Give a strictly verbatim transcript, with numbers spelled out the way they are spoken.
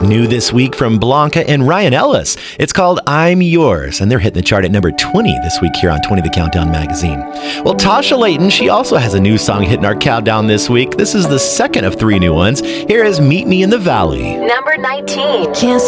new this week from Blanca and Ryan Ellis. It's called I'm Yours, and they're hitting the chart at number twenty this week here on twenty The Countdown magazine. Well, Tasha Layton, she also has a new song hitting our countdown this week. This is the second of three new ones. Here is Meet Me in the Valley. Number nineteen. Can't